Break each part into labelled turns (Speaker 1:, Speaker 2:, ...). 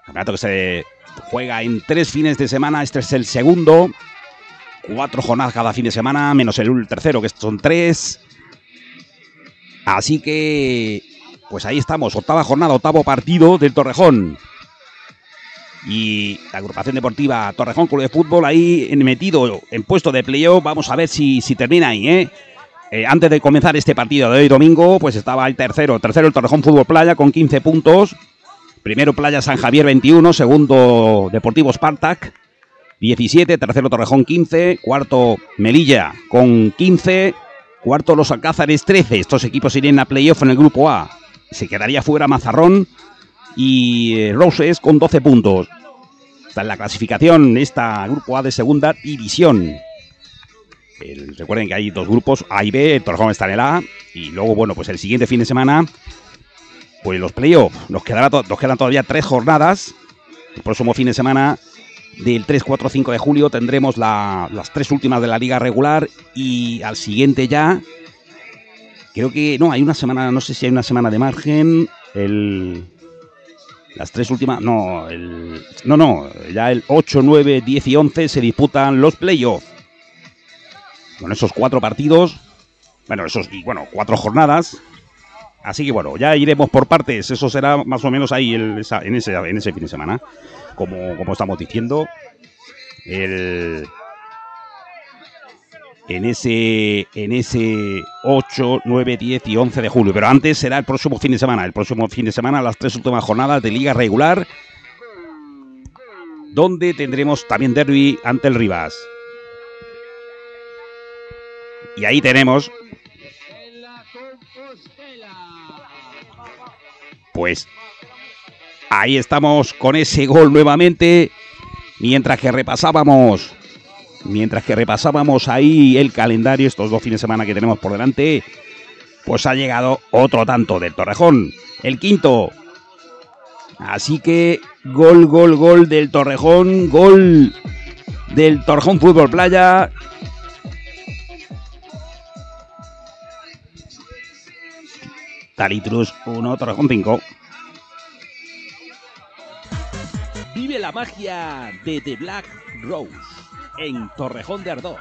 Speaker 1: Campeonato que se juega en 3 fines de semana. Este es el segundo. 4 jornadas cada fin de semana, menos el tercero, que son 3. Así que, pues ahí estamos. Octava jornada, octavo partido del Torrejón. Y la agrupación deportiva Torrejón Club de Fútbol ahí metido en puesto de playoff. Vamos a ver si termina ahí, antes de comenzar este partido de hoy domingo, pues estaba el tercero el Torrejón Fútbol Playa con 15 puntos. Primero Playa San Javier 21, segundo Deportivo Spartak 17, tercero Torrejón 15, cuarto Melilla con 15, cuarto Los Alcázares 13. Estos equipos irían a playoff en el grupo A. Se quedaría fuera Mazarrón y Roses con 12 puntos. Está en la clasificación esta grupo A de segunda división. Recuerden que hay 2 grupos, A y B. El Torrejón está en el A. Y luego, bueno, pues el siguiente fin de semana, pues los playoffs. Nos quedan todavía 3 jornadas. El próximo fin de semana, del 3, 4, 5 de julio, tendremos las 3 últimas de la liga regular. Y al siguiente ya, creo que no, hay una semana, no sé si hay una semana de margen. Las 3 últimas, ya el 8, 9, 10 y 11 se disputan los playoffs. Con esos 4 partidos, 4 jornadas. Así que bueno, ya iremos por partes. Eso será más o menos ahí en ese fin de semana. Como estamos diciendo. En ese 8, 9, 10 y 11 de julio. Pero antes será el próximo fin de semana. El próximo fin de semana, las 3 últimas jornadas de liga regular, donde tendremos también derbi ante el Rivas. Y ahí tenemos, pues ahí estamos con ese gol nuevamente. Mientras que repasábamos ahí el calendario, estos 2 fines de semana que tenemos por delante, pues ha llegado otro tanto del Torrejón, el quinto. Así que gol del Torrejón, gol del Torrejón Fútbol Playa. Talitrus 1, Torrejón 5.
Speaker 2: Vive la magia de The Black Rose en Torrejón de Ardoz.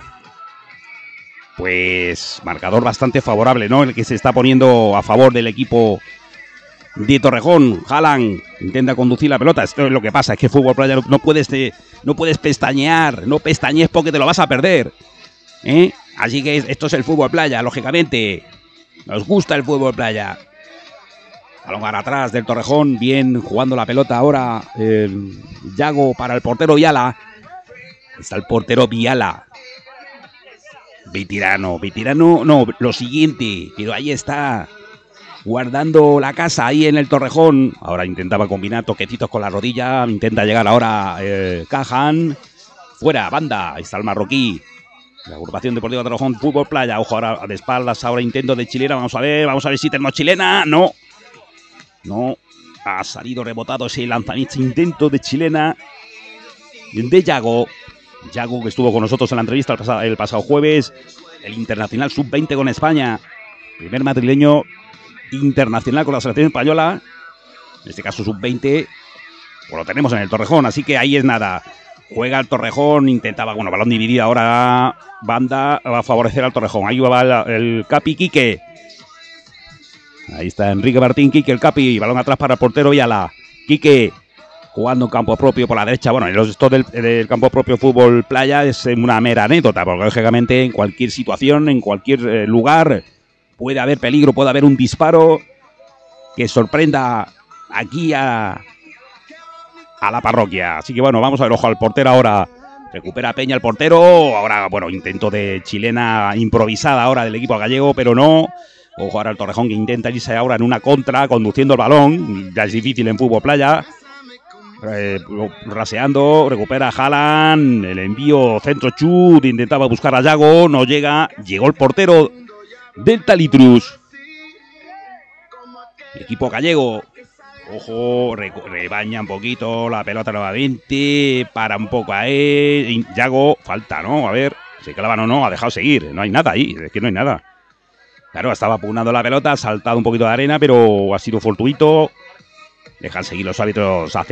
Speaker 1: Pues marcador bastante favorable, ¿no? El que se está poniendo a favor del equipo de Torrejón. Haaland intenta conducir la pelota. Esto es lo que pasa, es que Fútbol Playa no puedes pestañear. No pestañees porque te lo vas a perder, Así que esto es el Fútbol Playa, lógicamente. Nos gusta el Fútbol Playa. Balón para atrás del Torrejón. Bien jugando la pelota ahora Yago para el portero Viala. Está el portero Viala. Veterano, no, lo siguiente. Pero ahí está, guardando la casa ahí en el Torrejón. Ahora intentaba combinar toquecitos con la rodilla. Intenta llegar ahora Cajan. Fuera, banda. Ahí está el marroquí. La agrupación deportiva Torrejón Fútbol Playa. Ojo ahora de espaldas. Ahora intento de chilena. Vamos a ver si tenemos chilena. No. Ha salido rebotado ese lanzamiento, intento de chilena de Yago. Yago, que estuvo con nosotros en la entrevista el pasado jueves. El internacional sub-20 con España. Primer madrileño internacional con la selección española. En este caso sub-20. Pues lo tenemos en el Torrejón. Así que ahí es nada. Juega el Torrejón. Intentaba, balón dividido. Ahora banda va a favorecer al Torrejón. Ahí va el Capi Quique. Ahí está Enrique Martín, Quique, el Capi. Balón atrás para el portero Viala. Quique jugando en campo propio por la derecha. Bueno, esto del campo propio Fútbol Playa es una mera anécdota, porque lógicamente en cualquier situación, en cualquier lugar, puede haber peligro, puede haber un disparo que sorprenda aquí a la parroquia. Así que vamos a ver, ojo al portero ahora. Recupera Peña el portero. Ahora, intento de chilena improvisada ahora del equipo gallego, pero no. Ojo ahora el Torrejón, que intenta irse ahora en una contra, conduciendo el balón. Ya es difícil en Fútbol Playa. Raseando, recupera Haaland. El envío centro chut. Intentaba buscar a Yago, no llega. Llegó el portero del Talitrus. Equipo gallego. Ojo, rebaña un poquito la pelota nuevamente. Para un poco a él. Yago, falta, ¿no? A ver, se clavan o no, ha dejado seguir. No hay nada ahí, es que no hay nada. Claro, estaba pugnando la pelota, ha saltado un poquito de arena, pero ha sido fortuito. Dejan seguir los árbitros hacia